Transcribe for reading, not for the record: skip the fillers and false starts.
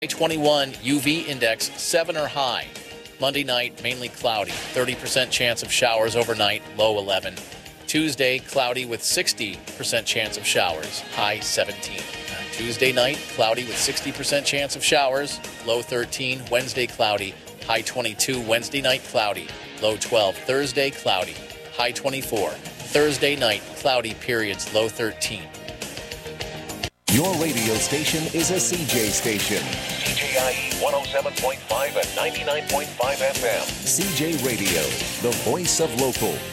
21 UV index 7 or high. Monday night, mainly cloudy. 30% chance of showers overnight, low 11. Tuesday, cloudy with 60% chance of showers, high 17. Tuesday night, cloudy with 60% chance of showers, low 13. Wednesday, cloudy, high 22. Wednesday night, cloudy, low 12. Thursday, cloudy, high 24. Thursday night, cloudy periods, low 13. Your radio station is a CJ station. CJIE 107.5 and 99.5 FM. CJ Radio, the voice of local.